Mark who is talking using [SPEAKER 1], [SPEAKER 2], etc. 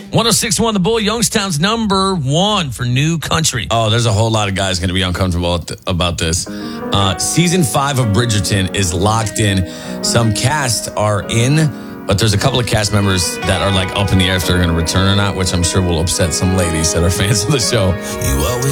[SPEAKER 1] 106.1 The Bull, Youngstown's number one for new country.
[SPEAKER 2] Oh, there's a whole lot of guys going to be uncomfortable about this. Season 5 of Bridgerton is locked in. Some cast are in, but there's a couple of cast members that are like up in the air if they're going to return or not, which I'm sure will upset some ladies that are fans of the show.